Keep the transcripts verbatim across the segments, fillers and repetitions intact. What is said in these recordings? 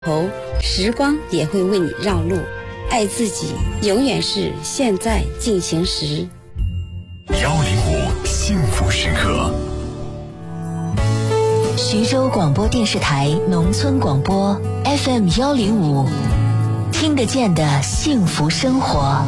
头，时光也会为你让路。爱自己，永远是现在进行时。 幺零五幸福时刻。 徐州广播电视台农村广播 F M 幺零五，听得见的幸福生活。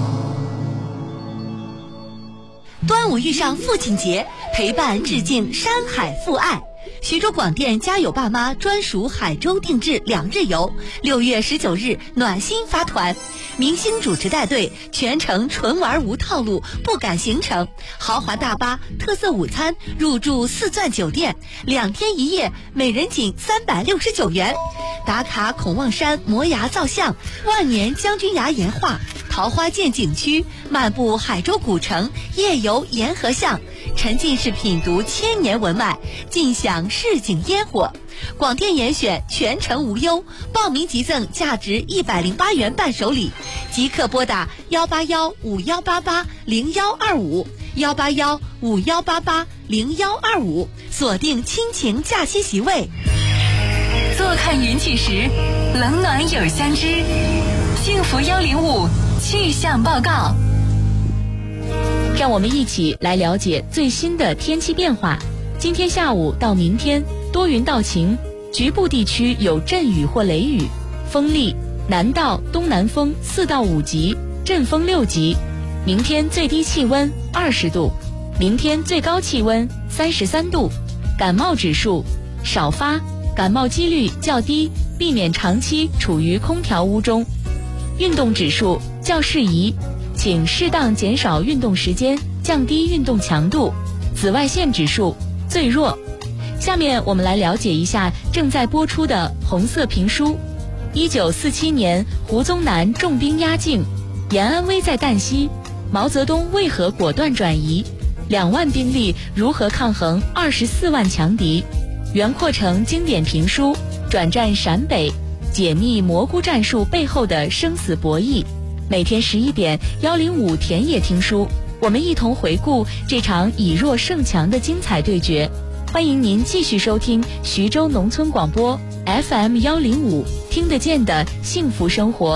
端午遇上父亲节，陪伴致敬山海父爱。徐州广电家有爸妈专属海州定制两日游，六月十九日暖心发团，明星主持带队，全程纯玩无套路，不赶行程，豪华大巴，特色午餐，入住四钻酒店，两天一夜，每人仅三百六十九元。打卡孔望山摩崖造像，万年将军崖岩画，桃花涧景区，漫步海州古城，夜游沿河巷，沉浸式品读千年文脉，尽享市井烟火。广电严选，全程无忧，报名即赠价值一百零八元伴手礼，即刻拨打幺八幺五幺八八零幺二五幺八幺五幺八八零幺二五，锁定亲情假期席位。 坐看云起时，冷暖有相知。幸福幺零五气象报告。 让我们一起来了解最新的天气变化。今天下午到明天多云到晴，局部地区有阵雨或雷雨，风力南到东南风四到五级，阵风六级。明天最低气温二十度，明天最高气温三十三度。感冒指数少发，感冒几率较低，避免长期处于空调屋中。运动指数较适宜，请适当减少运动时间，降低运动强度。紫外线指数最弱。下面我们来了解一下正在播出的红色评书。一九四七年胡宗南重兵压境，延安危在旦夕，毛泽东为何果断转移？两万兵力如何抗衡二十四万强敌？袁阔成经典评书，转战陕北，解密蘑菇战术背后的生死博弈。每天十一点，幺零五田野听书，我们一同回顾这场以弱胜强的精彩对决。欢迎您继续收听徐州农村广播 F M 幺零五，听得见的幸福生活。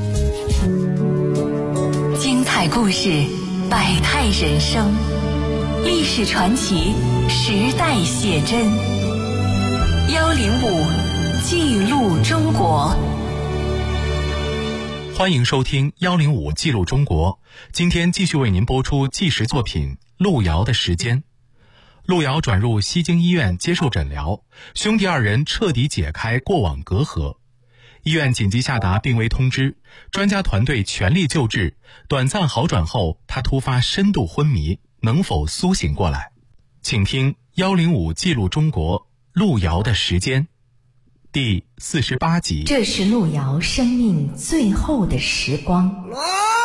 精彩故事，百态人生，历史传奇，时代写真。幺零五记录中国。 欢迎收听幺零五记录中国。今天继续为您播出纪实作品《路遥的时间》。路遥转入西京医院接受诊疗，兄弟二人彻底解开过往隔阂。医院紧急下达病危通知，专家团队全力救治。短暂好转后，他突发深度昏迷，能否苏醒过来？请听幺零五记录中国路遥的时间第四十八集。 这是路遥生命最后的时光。